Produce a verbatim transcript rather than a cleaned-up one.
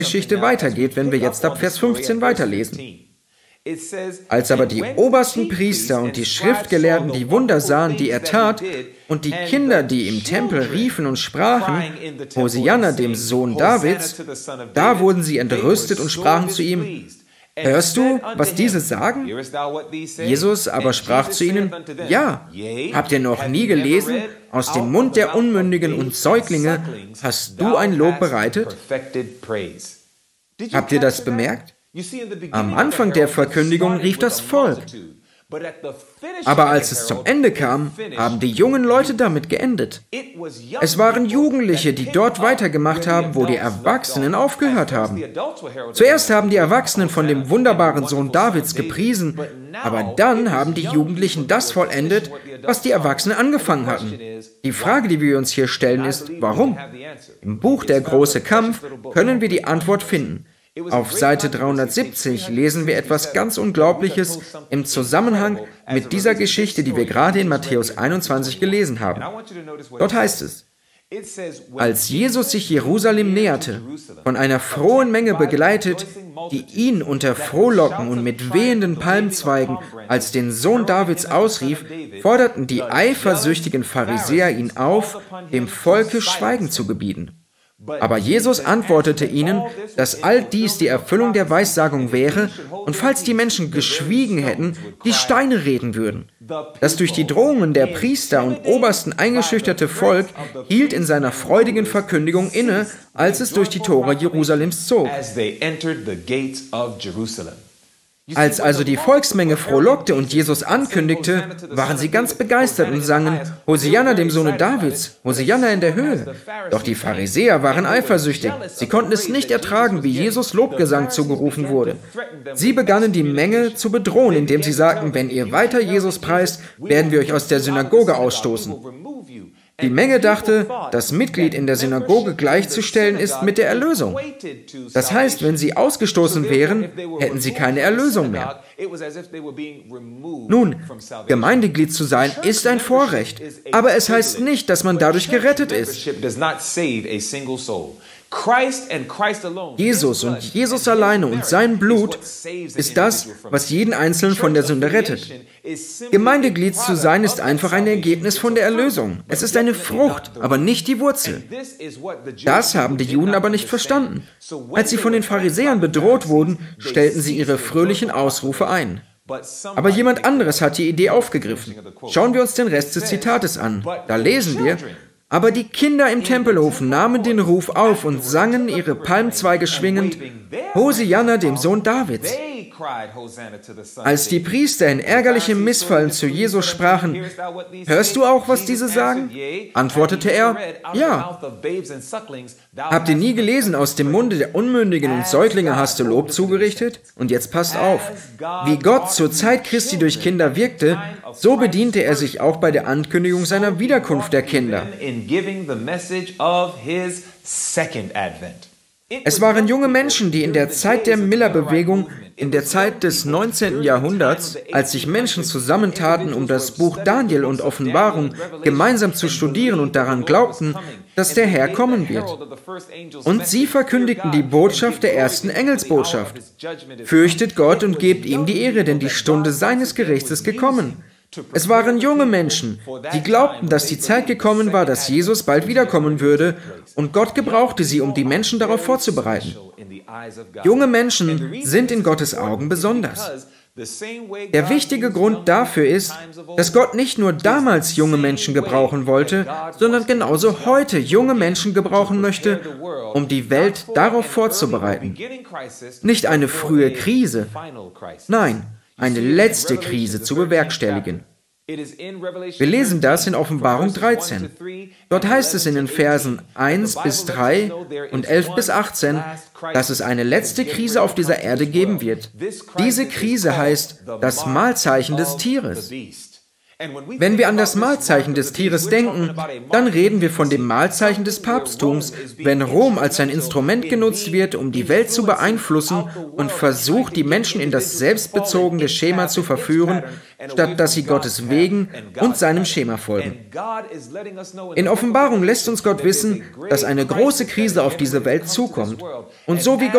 Geschichte weitergeht, wenn wir jetzt ab Vers fünfzehn weiterlesen. Als aber die obersten Priester und die Schriftgelehrten die Wunder sahen, die er tat, und die Kinder, die im Tempel riefen und sprachen, Hosianna, dem Sohn Davids, da wurden sie entrüstet und sprachen zu ihm, hörst du, was diese sagen? Jesus aber sprach zu ihnen, ja, habt ihr noch nie gelesen, aus dem Mund der Unmündigen und Säuglinge hast du ein Lob bereitet? Habt ihr das bemerkt? Am Anfang der Verkündigung rief das Volk. Aber als es zum Ende kam, haben die jungen Leute damit geendet. Es waren Jugendliche, die dort weitergemacht haben, wo die Erwachsenen aufgehört haben. Zuerst haben die Erwachsenen von dem wunderbaren Sohn Davids gepriesen, aber dann haben die Jugendlichen das vollendet, was die Erwachsenen angefangen hatten. Die Frage, die wir uns hier stellen, ist, warum? Im Buch Der große Kampf können wir die Antwort finden. Auf Seite dreihundertsiebzig lesen wir etwas ganz Unglaubliches im Zusammenhang mit dieser Geschichte, die wir gerade in Matthäus einundzwanzig gelesen haben. Dort heißt es, als Jesus sich Jerusalem näherte, von einer frohen Menge begleitet, die ihn unter Frohlocken und mit wehenden Palmzweigen als den Sohn Davids ausrief, forderten die eifersüchtigen Pharisäer ihn auf, dem Volke Schweigen zu gebieten. Aber Jesus antwortete ihnen, dass all dies die Erfüllung der Weissagung wäre und falls die Menschen geschwiegen hätten, die Steine reden würden. Das durch die Drohungen der Priester und Obersten eingeschüchterte Volk hielt in seiner freudigen Verkündigung inne, als es durch die Tore Jerusalems zog. Als also die Volksmenge frohlockte und Jesus ankündigte, waren sie ganz begeistert und sangen, Hosianna dem Sohne Davids, Hosianna in der Höhe. Doch die Pharisäer waren eifersüchtig. Sie konnten es nicht ertragen, wie Jesus Lobgesang zugerufen wurde. Sie begannen die Menge zu bedrohen, indem sie sagten, wenn ihr weiter Jesus preist, werden wir euch aus der Synagoge ausstoßen. Die Menge dachte, das Mitglied in der Synagoge gleichzustellen ist mit der Erlösung. Das heißt, wenn sie ausgestoßen wären, hätten sie keine Erlösung mehr. Nun, Gemeindeglied zu sein ist ein Vorrecht, aber es heißt nicht, dass man dadurch gerettet ist. Jesus und Jesus alleine und sein Blut ist das, was jeden Einzelnen von der Sünde rettet. Gemeindeglied zu sein ist einfach ein Ergebnis von der Erlösung. Es ist eine Frucht, aber nicht die Wurzel. Das haben die Juden aber nicht verstanden. Als sie von den Pharisäern bedroht wurden, stellten sie ihre fröhlichen Ausrufe ein. Aber jemand anderes hat die Idee aufgegriffen. Schauen wir uns den Rest des Zitates an. Da lesen wir, aber die Kinder im Tempelhof nahmen den Ruf auf und sangen, ihre Palmzweige schwingend, Hosianna dem Sohn Davids. Als die Priester in ärgerlichem Missfallen zu Jesus sprachen, hörst du auch, was diese sagen? Antwortete er, ja. Habt ihr nie gelesen, aus dem Munde der Unmündigen und Säuglinge hast du Lob zugerichtet? Und jetzt passt auf. Wie Gott zur Zeit Christi durch Kinder wirkte, so bediente er sich auch bei der Ankündigung seiner Wiederkunft der Kinder. Es waren junge Menschen, die in der Zeit der Miller-Bewegung, in der Zeit des neunzehnten Jahrhunderts, als sich Menschen zusammentaten, um das Buch Daniel und Offenbarung gemeinsam zu studieren und daran glaubten, dass der Herr kommen wird. Und sie verkündigten die Botschaft der ersten Engelsbotschaft. Fürchtet Gott und gebt ihm die Ehre, denn die Stunde seines Gerichts ist gekommen. Es waren junge Menschen, die glaubten, dass die Zeit gekommen war, dass Jesus bald wiederkommen würde, und Gott gebrauchte sie, um die Menschen darauf vorzubereiten. Junge Menschen sind in Gottes Augen besonders. Der wichtige Grund dafür ist, dass Gott nicht nur damals junge Menschen gebrauchen wollte, sondern genauso heute junge Menschen gebrauchen möchte, um die Welt darauf vorzubereiten. Nicht eine frühe Krise, nein, eine letzte Krise zu bewerkstelligen. Wir lesen das in Offenbarung dreizehn. Dort heißt es in den Versen eins bis drei und elf bis achtzehn, dass es eine letzte Krise auf dieser Erde geben wird. Diese Krise heißt das Mahlzeichen des Tieres. Wenn wir an das Mahlzeichen des Tieres denken, dann reden wir von dem Mahlzeichen des Papsttums, wenn Rom als ein Instrument genutzt wird, um die Welt zu beeinflussen und versucht, die Menschen in das selbstbezogene Schema zu verführen, statt dass sie Gottes Wegen und seinem Schema folgen. In Offenbarung lässt uns Gott wissen, dass eine große Krise auf diese Welt zukommt. Und so wie